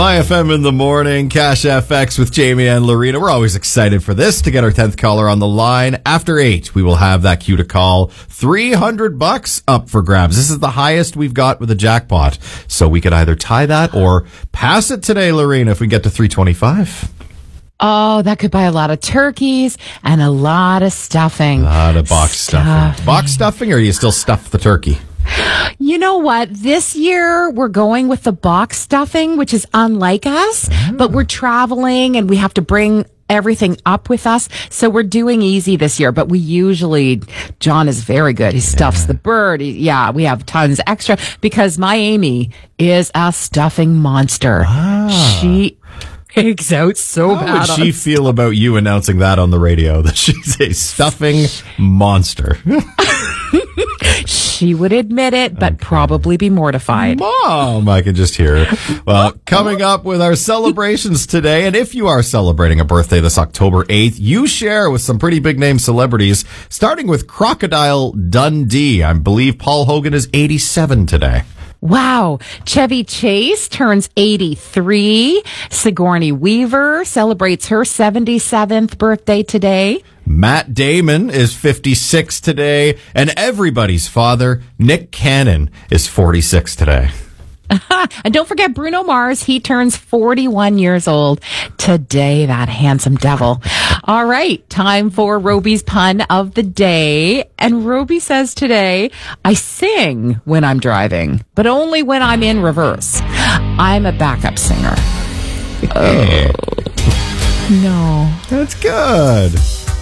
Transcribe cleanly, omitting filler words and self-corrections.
My FM in the morning, Cash FX with Jamie and Lorena. We're always excited for this, to get our 10th caller on the line. After 8, we will have that cue to call. $300 up for grabs. This is the highest we've got with a jackpot. So we could either tie that or pass it today, Lorena, if we get to 325. Oh, that could buy a lot of turkeys and a lot of stuffing. A lot of box stuffing. Box stuffing, or do you still stuff the turkey? You know what? This year we're going with the box stuffing, which is unlike us, but we're traveling and we have to bring everything up with us. So we're doing easy this year, but we usually, John is very good. He stuffs the bird. We have tons extra because my Amy is a stuffing monster. She pigs out so bad. How would she feel about you announcing that on the radio, that she's a stuffing monster? She would admit it, but probably be mortified. Mom, I can just hear it. Well, coming up with our celebrations today, and if you are celebrating a birthday this October 8th, you share with some pretty big name celebrities, starting with Crocodile Dundee. I believe Paul Hogan is 87 today. Wow. Chevy Chase turns 83. Sigourney Weaver celebrates her 77th birthday today. Matt Damon is 56 today. And everybody's father, Nick Cannon, is 46 today. And don't forget Bruno Mars. He turns 41 years old today, that handsome devil. All right, time for Roby's pun of the day. And Roby says today, I sing when I'm driving, but only when I'm in reverse. I'm a backup singer. Oh, no. That's good.